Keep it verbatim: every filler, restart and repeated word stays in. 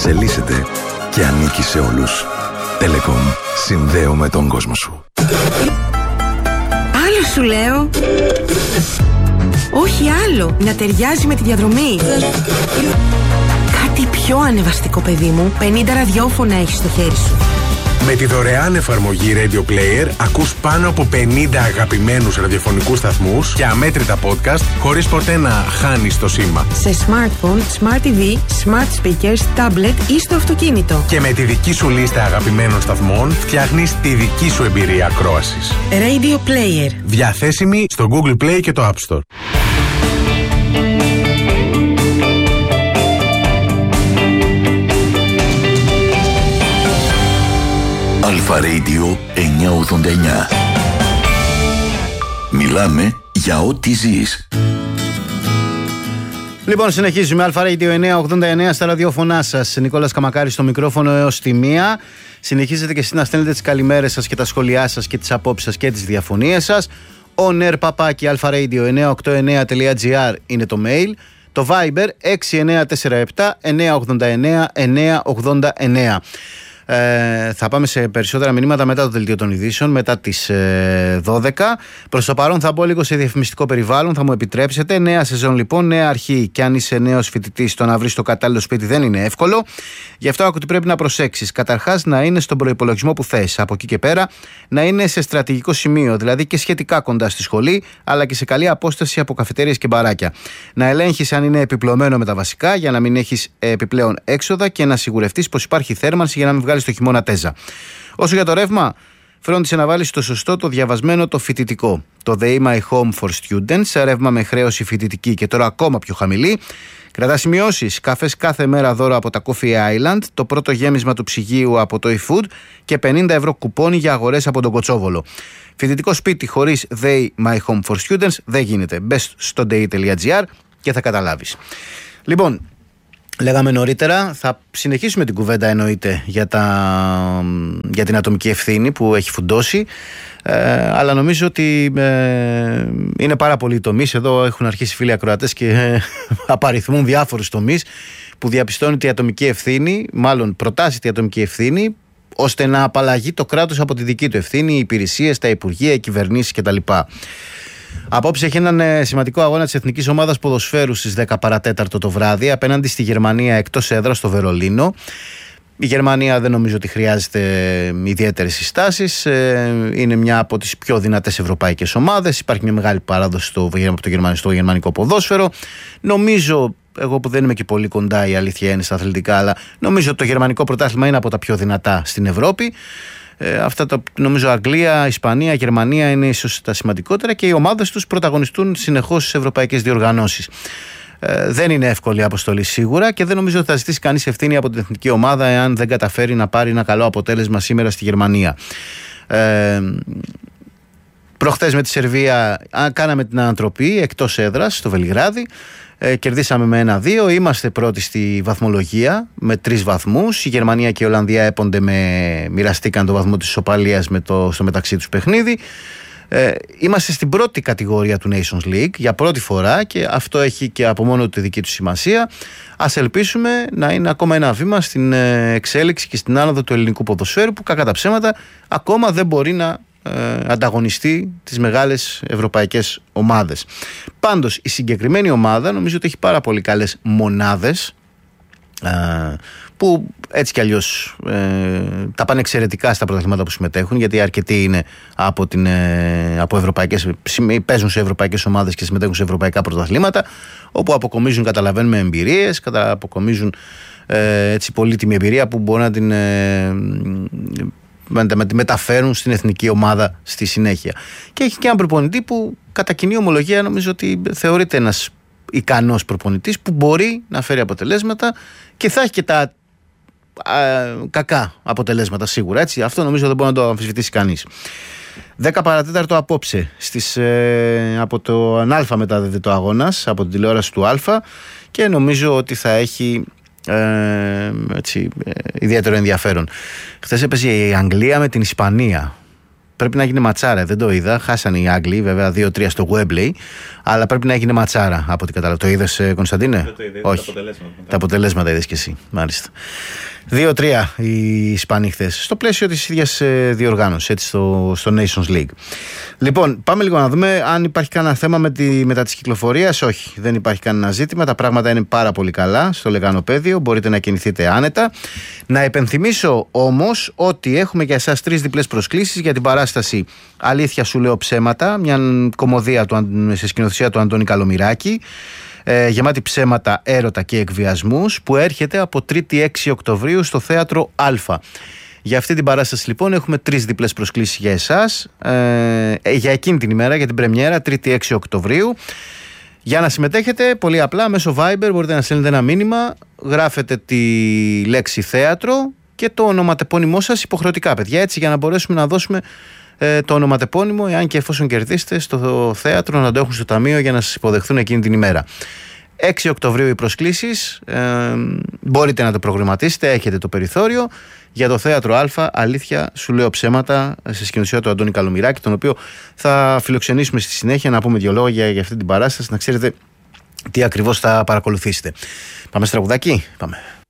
εξελίσσεται και ανήκει σε όλους. Telecom. Συνδέω με τον κόσμο σου. Άλλο σου λέω. Όχι άλλο. Να ταιριάζει με τη διαδρομή. Κάτι πιο ανεβαστικό, παιδί μου. πενήντα ραδιόφωνα έχεις στο χέρι σου. Με τη δωρεάν εφαρμογή Radio Player ακούς πάνω από πενήντα αγαπημένους ραδιοφωνικούς σταθμούς και αμέτρητα podcast χωρίς ποτέ να χάνεις το σήμα. Σε smartphone, smart τι βι, smart speakers, tablet ή στο αυτοκίνητο. Και με τη δική σου λίστα αγαπημένων σταθμών φτιάχνεις τη δική σου εμπειρία ακρόασης. Radio Player. Διαθέσιμη στο Google Play και το App Store. Αλφα Radio εννιακόσια ογδόντα εννιά. Μιλάμε για ό,τι ζεις. Λοιπόν, συνεχίζουμε. Αλφα Radio εννιακόσια ογδόντα εννιά στα ραδιόφωνά σας. Νικόλας Καμακάρης στο μικρόφωνο έως τη μία. Συνεχίζετε και εσείς να στέλνετε τις καλημέρες σας και τα σχόλιά σας και τις απόψεις σας και τις διαφωνίες σας. On air παπάκι αλφαραdio εννιακόσια ογδόντα εννιά τελεία τζι άρ είναι το mail. Το Viber έξι εννιά τέσσερα επτά εννιακόσια ογδόντα εννιά εννιακόσια ογδόντα εννιά. Ε, θα πάμε σε περισσότερα μηνύματα μετά το δελτίο των ειδήσεων, μετά τις ε, δώδεκα. Προς το παρόν θα μπω λίγο σε διαφημιστικό περιβάλλον, θα μου επιτρέψετε. Νέα σεζόν λοιπόν, νέα αρχή. Και αν είσαι νέος φοιτητής, το να βρεις το κατάλληλο σπίτι δεν είναι εύκολο. Γι' αυτό ότι πρέπει να προσέξεις. Καταρχάς, να είναι στον προϋπολογισμό που θες. Από εκεί και πέρα, να είναι σε στρατηγικό σημείο, δηλαδή και σχετικά κοντά στη σχολή, αλλά και σε καλή απόσταση από καφετέριες και μπαράκια. Να ελέγχεις αν είναι επιπλωμένο με τα βασικά, για να μην έχεις επιπλέον έξοδα και να σιγουρευτείς πως υπάρχει θέρμανση για να μην βγάλεις το χειμώνα τέζα. Όσο για το ρεύμα, φρόντισε να βάλεις το σωστό, το διαβασμένο, το φοιτητικό. Το The My Home for Students, σε ρεύμα με χρέωση φοιτητική και τώρα ακόμα πιο χαμηλή. Κρατά σημειώσεις, καφές κάθε μέρα δώρο από τα Coffee Island, το πρώτο γέμισμα του ψυγείου από το eFood και πενήντα ευρώ κουπόνι για αγορές από τον Κοτσόβολο. Φοιτητικό σπίτι χωρίς The My Home for Students δεν γίνεται. Μπες στο day τελεία τζι άρ και θα καταλάβεις. Λοιπόν, λέγαμε νωρίτερα, θα συνεχίσουμε την κουβέντα εννοείται για, τα, για την ατομική ευθύνη που έχει φουντώσει, ε, αλλά νομίζω ότι ε, είναι πάρα πολλοί τομείς. Εδώ έχουν αρχίσει φίλοι ακροατές και ε, απαριθμούν διάφορους τομείς που διαπιστώνει η ατομική ευθύνη, μάλλον προτάσει η ατομική ευθύνη, ώστε να απαλλαγεί το κράτος από τη δική του ευθύνη, οι υπηρεσίες, τα υπουργεία, οι κυβερνήσεις κτλ. Απόψε έχει έναν ε, σημαντικό αγώνα της εθνικής ομάδας ποδοσφαίρου στις δέκα παρατέταρτο το βράδυ απέναντι στη Γερμανία εκτός έδρας στο Βερολίνο. Η Γερμανία δεν νομίζω ότι χρειάζεται ιδιαίτερες συστάσεις. Ε, είναι μια από τις πιο δυνατές ευρωπαϊκές ομάδες. Υπάρχει μια μεγάλη παράδοση στο, το γερμανικό, στο γερμανικό ποδόσφαιρο. Νομίζω, εγώ που δεν είμαι και πολύ κοντά, η αλήθεια είναι στα αθλητικά, αλλά νομίζω ότι το γερμανικό πρωτάθλημα είναι από τα πιο δυνατά στην Ευρώπη. Ε, αυτά τα νομίζω Αγγλία, Ισπανία, Γερμανία είναι ίσως τα σημαντικότερα και οι ομάδες τους πρωταγωνιστούν συνεχώς στις ευρωπαϊκές διοργανώσεις. Ε, δεν είναι εύκολη η αποστολή σίγουρα και δεν νομίζω ότι θα ζητήσει κανείς ευθύνη από την εθνική ομάδα εάν δεν καταφέρει να πάρει ένα καλό αποτέλεσμα σήμερα στη Γερμανία. Ε, προχθές με τη Σερβία κάναμε την ανατροπή εκτός έδρας στο Βελιγράδι. Ε, κερδίσαμε με ένα δύο. Είμαστε πρώτοι στη βαθμολογία με τρεις βαθμούς. Η Γερμανία και η Ολλανδία έπονται με, μοιραστήκαν το βαθμό της ισοπαλίας με το, στο μεταξύ τους παιχνίδι. Ε, είμαστε στην πρώτη κατηγορία του Nations League για πρώτη φορά και αυτό έχει και από μόνο τη δική του σημασία. Ας ελπίσουμε να είναι ακόμα ένα βήμα στην εξέλιξη και στην άνοδο του ελληνικού ποδοσφαίρου που κακά τα ψέματα ακόμα δεν μπορεί να ε, ανταγωνιστεί τις μεγάλες ευρωπαϊκές ομάδες. Πάντως η συγκεκριμένη ομάδα νομίζω ότι έχει πάρα πολύ καλές μονάδες ε, που έτσι κι αλλιώς ε, τα πάνε εξαιρετικά στα πρωταθλήματα που συμμετέχουν, γιατί αρκετοί είναι από, την, ε, από ευρωπαϊκές, παίζουν σε ευρωπαϊκές ομάδες και συμμετέχουν σε ευρωπαϊκά πρωταθλήματα, όπου αποκομίζουν, καταλαβαίνουμε, εμπειρίες, κατα, αποκομίζουν ε, έτσι πολύτιμη εμπειρία που μπορεί να την, ε, να τη μεταφέρουν στην εθνική ομάδα στη συνέχεια. Και έχει και έναν προπονητή που κατά κοινή ομολογία νομίζω ότι θεωρείται ένας ικανός προπονητής που μπορεί να φέρει αποτελέσματα και θα έχει και τα α, κακά αποτελέσματα σίγουρα, έτσι. Αυτό νομίζω δεν μπορεί να το αμφισβητήσει κανείς. δέκα παρατέταρτο απόψε στις, ε, από το Α μεταδίδεται το αγώνας από την τηλεόραση του Α και νομίζω ότι θα έχει ε, έτσι, ε, ιδιαίτερο ενδιαφέρον. Χθες έπαιζε η Αγγλία με την Ισπανία. Πρέπει να γίνει ματσάρα. Δεν το είδα. Χάσανε οι Άγγλοι, βέβαια δύο τρία στο Wembley. Αλλά πρέπει να γίνει ματσάρα από ό,τι κατάλαβα. Το είδες, Κωνσταντίνε? Δεν το είδε, όχι. Τα αποτελέσματα. Τα αποτελέσματα είδες και εσύ. Μάλιστα. δύο τρία οι Ισπανοί χθες. Στο πλαίσιο της ίδιας διοργάνωσης, έτσι, στο, στο Nations League. Λοιπόν, πάμε λίγο να δούμε αν υπάρχει κανένα θέμα με τη, μετά της κυκλοφορίας. Όχι, δεν υπάρχει κανένα ζήτημα. Τα πράγματα είναι πάρα πολύ καλά στο λεγανοπέδιο. Μπορείτε να κινηθείτε άνετα. Να υπενθυμίσω όμως ότι έχουμε για εσάς τρεις διπλές προσκλήσεις για την παράσταση Αλήθεια σου λέω ψέματα. Μια κομμωδία του, σε σκηνοθεσία του Αντώνη Καλομηράκη. Ε, γεμάτη ψέματα, έρωτα και εκβιασμούς, που έρχεται από τρίτη έξι Οκτωβρίου στο Θέατρο Α. Για αυτή την παράσταση λοιπόν έχουμε τρεις διπλές προσκλήσεις για εσάς, ε, για εκείνη την ημέρα, για την πρεμιέρα, τρίτη έξι Οκτωβρίου. Για να συμμετέχετε, πολύ απλά, μέσω Viber μπορείτε να στέλνετε ένα μήνυμα, γράφετε τη λέξη θέατρο και το ονοματεπώνυμό σας υποχρεωτικά, παιδιά, έτσι, για να μπορέσουμε να δώσουμε το ονοματεπώνυμο, εάν και εφόσον κερδίσετε, στο θέατρο, να το έχουν στο ταμείο για να σας υποδεχθούν εκείνη την ημέρα. έξι Οκτωβρίου οι προσκλήσεις, ε, μπορείτε να το προγραμματίσετε, έχετε το περιθώριο για το Θέατρο Α. Αλήθεια σου λέω ψέματα, σε σκηνοθεσία του Αντώνη Καλομηράκη, τον οποίο θα φιλοξενήσουμε στη συνέχεια, να πούμε δύο λόγια για αυτή την παράσταση, να ξέρετε τι ακριβώς θα παρακολουθήσετε. Πάμε στο τραγουδάκι, πάμε.